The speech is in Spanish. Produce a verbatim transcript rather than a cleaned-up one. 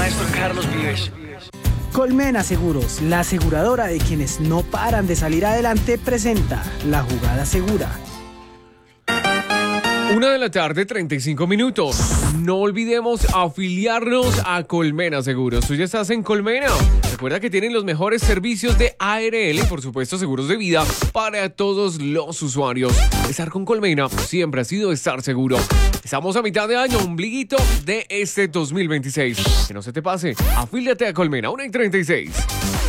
maestro Carlos Vives. Colmena Seguros, la aseguradora de quienes no paran de salir adelante, presenta La Jugada Segura. Una de la tarde, treinta y cinco minutos. No olvidemos afiliarnos a Colmena Seguros. Tú ya estás en Colmena. Recuerda que tienen los mejores servicios de A R L, por supuesto, seguros de vida para todos los usuarios. Estar con Colmena siempre ha sido estar seguro. Estamos a mitad de año, ombliguito de este dos mil veintiséis. Que no se te pase, afíliate a Colmena, una y treinta y seis.